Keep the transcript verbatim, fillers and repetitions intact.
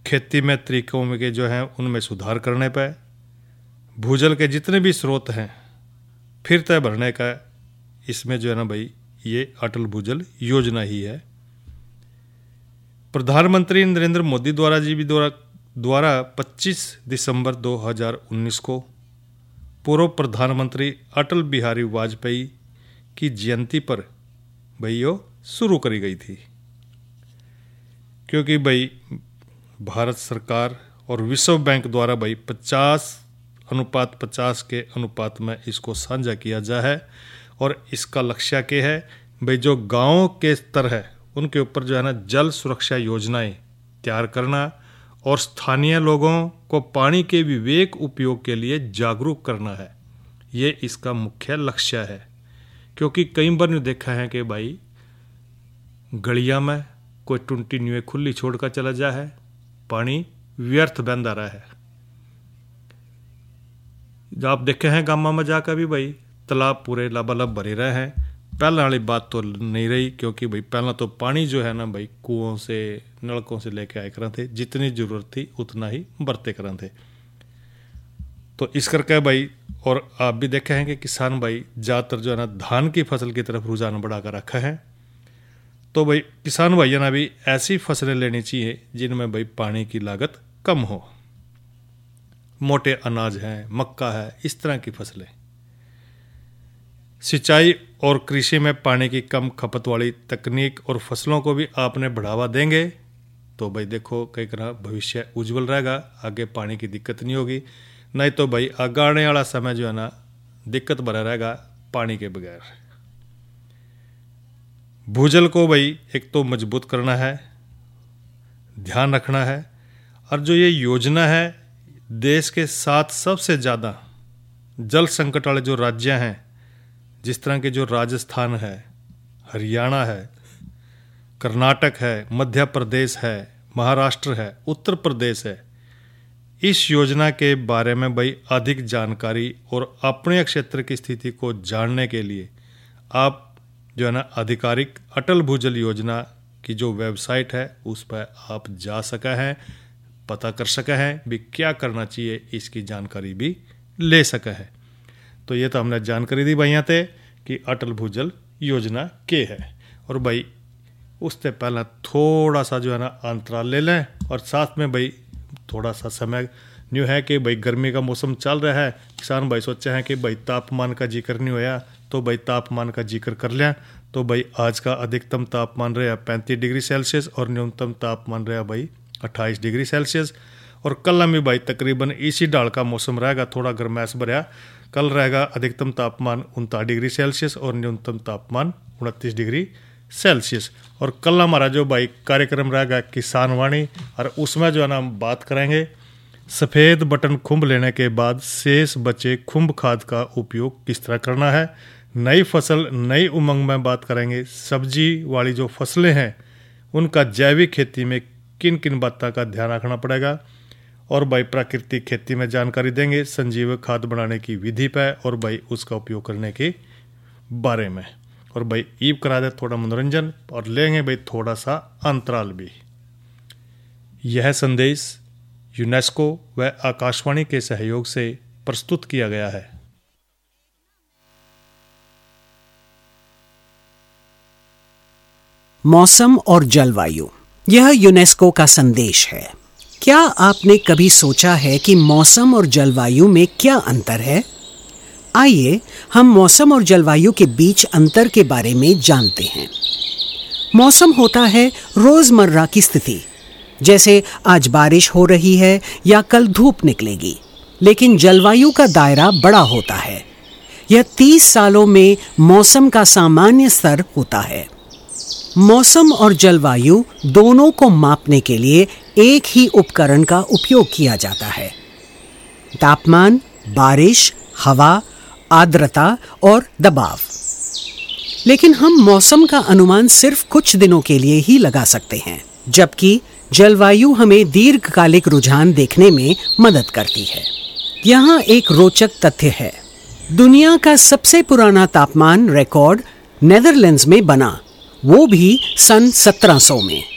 खेती में तरीकों में के जो हैं उनमें सुधार करने पर, भूजल के जितने भी स्रोत हैं फिर तय भरने का, इसमें जो है ना भाई ये अटल भूजल योजना ही है। प्रधानमंत्री नरेंद्र मोदी द्वारा जी भी द्वारा द्वारा पच्चीस दिसंबर दो हज़ार उन्नीस को पूर्व प्रधानमंत्री अटल बिहारी वाजपेयी की जयंती पर भाई यो शुरू करी गई थी, क्योंकि भाई भारत सरकार और विश्व बैंक द्वारा भाई पचास अनुपात पचास के अनुपात में इसको साझा किया जा है। और इसका लक्ष्य क्या है भाई, जो गाँव के स्तर है उनके ऊपर जो है ना जल सुरक्षा योजनाएं तैयार करना और स्थानीय लोगों को पानी के विवेक उपयोग के लिए जागरूक करना है। ये इसका मुख्य लक्ष्य है। क्योंकि कई बार ने देखा है कि भाई गलिया में कोई टुंटी न्यूए खुली छोड़ कर चला जा है, पानी व्यर्थ बहता रहा है। जब आप देखे हैं गाँव में जाकर भी भाई तालाब पूरे लबालब भरे रहे हैं। पहले वाली बात तो नहीं रही, क्योंकि भाई पहला तो पानी जो है ना भाई कुओं से नलकों से लेके आए कर थे, जितनी ज़रूरत थी उतना ही बरते कर थे। तो इस करके भाई, और आप भी देखे हैं कि किसान भाई ज़्यादातर जो है ना धान की फसल की तरफ रुझान बढ़ा कर रखा है। तो भाई किसान भाइयों ने भी ऐसी फसलें लेनी चाहिए जिनमें भाई पानी की लागत कम हो। मोटे अनाज हैं, मक्का है, इस तरह की फसलें। सिंचाई और कृषि में पानी की कम खपत वाली तकनीक और फसलों को भी आपने बढ़ावा देंगे तो भाई देखो कई तरह भविष्य उज्जवल रहेगा, आगे पानी की दिक्कत नहीं होगी। नहीं तो भाई आगे आने वाला समय जो है ना दिक्कत भरा रहेगा पानी के बगैर। भूजल को भाई एक तो मजबूत करना है, ध्यान रखना है। और जो ये योजना है, देश के सात सबसे ज़्यादा जल संकट वाले जो राज्य हैं, जिस तरह के जो राजस्थान है, हरियाणा है, कर्नाटक है, मध्य प्रदेश है, महाराष्ट्र है, उत्तर प्रदेश है, इस योजना के बारे में भाई अधिक जानकारी और अपने क्षेत्र की स्थिति को जानने के लिए आप जो है ना आधिकारिक अटल भूजल योजना की जो वेबसाइट है उस पर आप जा सके हैं, पता कर सके हैं भी क्या करना चाहिए, इसकी जानकारी भी ले सके हैं। तो ये तो हमने जानकारी दी भैया थे कि अटल भूजल योजना के है। और भाई उससे पहले थोड़ा सा जो है ना अंतराल ले लें, और साथ में भाई थोड़ा सा समय न्यू है कि भाई गर्मी का मौसम चल रहा है। किसान भाई सोचे हैं कि भाई तापमान का जिक्र नहीं होया तो भाई तापमान का जिक्र कर लें। तो भाई आज का अधिकतम तापमान रहा पैंतीस डिग्री सेल्सियस और न्यूनतम तापमान रहा भाई अट्ठाईस डिग्री सेल्सियस। और कल में भाई तकरीबन इसी डाल का मौसम रहेगा, थोड़ा गर्मैश भरा। कल रहेगा अधिकतम तापमान उनतालीस डिग्री सेल्सियस और न्यूनतम तापमान उनतीस डिग्री सेल्सियस। और कल हमारा जो भाई कार्यक्रम रहेगा किसान वाणी, और उसमें जो है ना हम बात करेंगे सफ़ेद बटन खुम्ब लेने के बाद शेष बचे खुम्ब खाद का उपयोग किस तरह करना है। नई फसल नई उमंग में बात करेंगे सब्जी वाली जो फसलें हैं उनका जैविक खेती में किन किन बातों का ध्यान रखना पड़ेगा। और भाई प्राकृतिक खेती में जानकारी देंगे संजीवक खाद बनाने की विधि पर और भाई उसका उपयोग करने के बारे में। और भाई ईब करा दे थोड़ा मनोरंजन और लेंगे भाई थोड़ा सा अंतराल भी। यह संदेश यूनेस्को व आकाशवाणी के सहयोग से प्रस्तुत किया गया है। मौसम और जलवायु, यह यूनेस्को का संदेश है। क्या आपने कभी सोचा है कि मौसम और जलवायु में क्या अंतर है? आइए हम मौसम और जलवायु के बीच अंतर के बारे में जानते हैं। मौसम होता है रोजमर्रा की स्थिति, जैसे आज बारिश हो रही है या कल धूप निकलेगी। लेकिन जलवायु का दायरा बड़ा होता है। यह तीस सालों में मौसम का सामान्य स्तर होता है। मौसम और जलवायु दोनों को मापने के लिए एक ही उपकरण का उपयोग किया जाता है। तापमान, बारिश, हवा, आर्द्रता और दबाव। लेकिन हम मौसम का अनुमान सिर्फ कुछ दिनों के लिए ही लगा सकते हैं, जबकि जलवायु हमें दीर्घकालिक रुझान देखने में मदद करती है। यहाँ एक रोचक तथ्य है। दुनिया का सबसे पुराना तापमान रिकॉर्ड नेदरलैंड्स में बना, वो भी सन सत्रह सौ में।